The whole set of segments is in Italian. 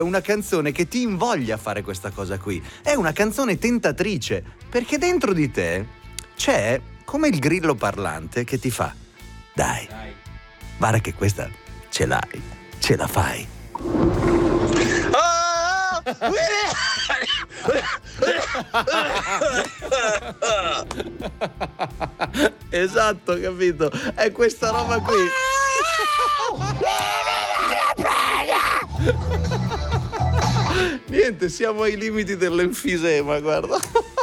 una canzone che ti invoglia a fare questa cosa qui. È una canzone tentatrice, perché dentro di te c'è come il grillo parlante che ti fa: dai, guarda che questa ce l'hai, ce la fai. Esatto, capito? È questa roba qui. Niente, siamo ai limiti dell'enfisema, guarda.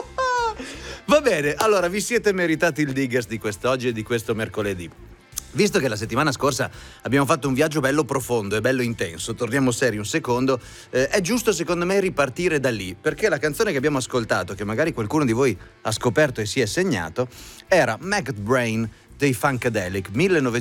Va bene, allora vi siete meritati il Diggers di quest'oggi e di questo mercoledì. Visto che la settimana scorsa abbiamo fatto un viaggio bello profondo e bello intenso, torniamo seri un secondo, è giusto secondo me ripartire da lì, perché la canzone che abbiamo ascoltato, che magari qualcuno di voi ha scoperto e si è segnato, era Maggot Brain dei Funkadelic,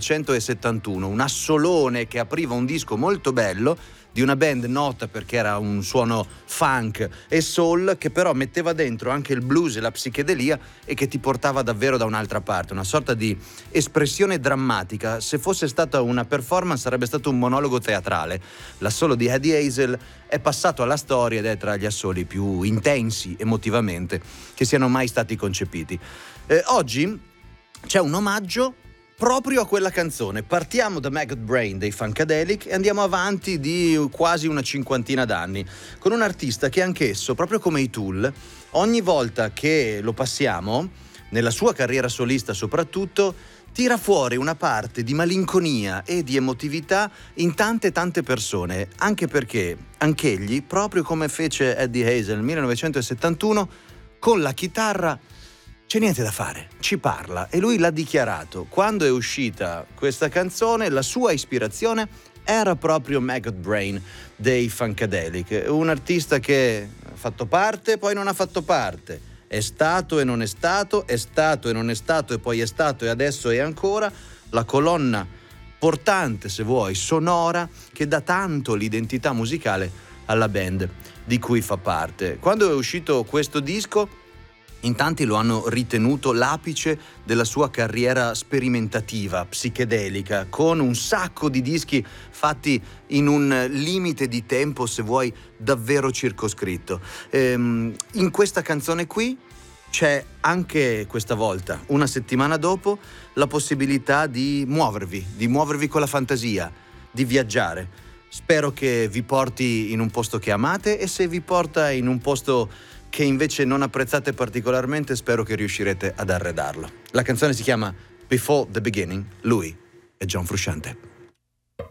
1971, un assolone che apriva un disco molto bello di una band nota perché era un suono funk e soul, che però metteva dentro anche il blues e la psichedelia e che ti portava davvero da un'altra parte, una sorta di espressione drammatica. Se fosse stata una performance sarebbe stato un monologo teatrale. L'assolo di Eddie Hazel è passato alla storia ed è tra gli assoli più intensi emotivamente che siano mai stati concepiti. Oggi c'è un omaggio proprio a quella canzone. Partiamo da Maggot Brain dei Funkadelic e andiamo avanti di quasi una cinquantina d'anni con un artista che anch'esso, proprio come i Tool, ogni volta che lo passiamo, nella sua carriera solista soprattutto, tira fuori una parte di malinconia e di emotività in tante persone, anche perché anch'egli, proprio come fece Eddie Hazel nel 1971, con la chitarra c'è niente da fare, ci parla, e lui l'ha dichiarato. Quando è uscita questa canzone, la sua ispirazione era proprio Maggot Brain dei Funkadelic, un artista che ha fatto parte, poi non ha fatto parte, è stato e non è stato, è stato e non è stato e poi è stato e adesso è ancora la colonna portante, se vuoi, sonora, che dà tanto l'identità musicale alla band di cui fa parte. Quando è uscito questo disco, in tanti lo hanno ritenuto l'apice della sua carriera sperimentativa, psichedelica, con un sacco di dischi fatti in un limite di tempo, se vuoi, davvero circoscritto. In questa canzone qui c'è anche questa volta, una settimana dopo, la possibilità di muovervi con la fantasia, di viaggiare. Spero che vi porti in un posto che amate, e se vi porta in un posto che invece non apprezzate particolarmente, spero che riuscirete ad arredarlo. La canzone si chiama Before the Beginning, lui è John Frusciante.